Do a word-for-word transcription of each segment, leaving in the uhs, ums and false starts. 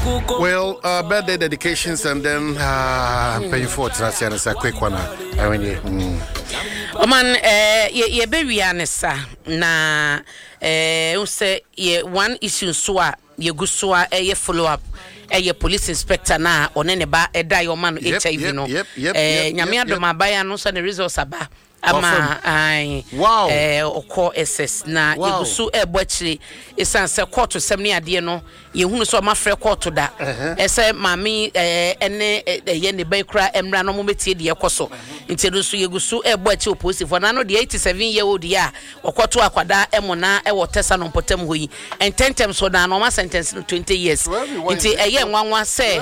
Well, uh, birthday dedications and then uh, mm. paying for Tracy and it's a quick one. I mean, yeah. Oh man, eh, ye baby anessa na eh, say ye one issue soa ye gusua eh ye follow up. Eh, police inspector na onene ba eda yo man H I V no eh nyame adoma baya no so the results aba ama ai wow eh okọ S S na yegusu ebo akire esan se court sem ne ade no ye hunu so ma frɛ court da ese mami eh ene ye ne ba kura emra no mo metie de ekoso nti no so yegusu ebo akire opposite for na no the eighty-seven year old ya okoto akwada emona e wo tesa no potem hoyi ententem so na no ma sentence no twenty years nti eye nwanwa se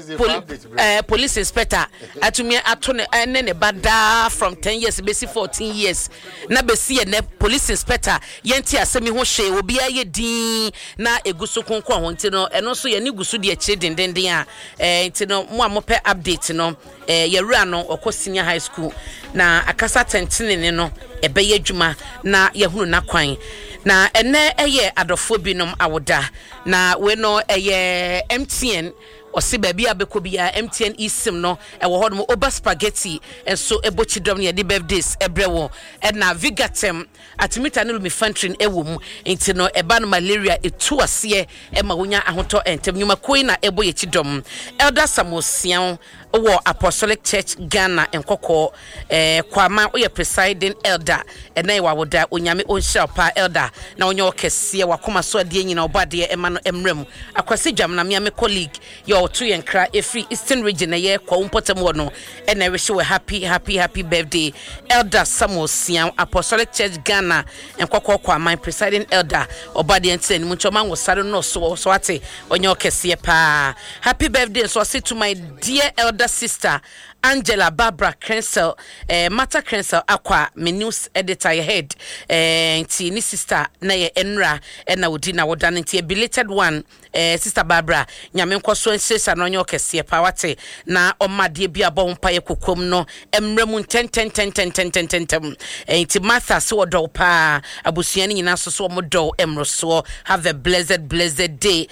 eh police inspector atumi ato ne ene ne bada from ten years besi fourteen years na besi ne police inspector yenti asemi ho hwe obi aye din na egusu konkon ho nti no eno so ye ne gusu de akire dendenden a eh nti no mo amope update no eh yewura no okọ senior high school na akasa tentene ne no ebeye adwuma na yehunu na kwan na ene eye adofo binom awoda na we no eye M T N osi baby abeko bia M T N isim no e wo hodom oba spaghetti enso ebochi dom ne de birthdays ebrewo e na Vigatem atimita ne lumi fantrin ewo mu enti no eba no malaria etu ase e ma wonya ahoto entem nyuma koi na ebo ye chidom Elder Samosian wo Apostolic Church Ghana enkoko eh kwama wo ye presiding elder e na wa woda onyame onhia pa elder na onye okese wakoma so ade nyina obade e ma no emrem akwase dwam na me colleague yo to yenkra every Eastern region na ye kwa umpotem wo no e na wish we happy happy happy birthday Elder Samosian Apostolic Church Ghana enkoko kwama presiding elder obade enten mu choma wo sare no so so ate onye okese pa happy birthday so say to my dear elder sister Angela Barbara Crensel eh Mata Crensel akwa me news editor head eh nti ni sister na ye enra na wodi na woda nti belated one eh sister Barbara nyame nkoso nsesa no nyo kese pa wate na omade bia bo mpa ye kokom no emremu ten ten ten ten ten ten ten nti Martha so do pa abusua ni nyina so so mo do emro so have a blessed blessed day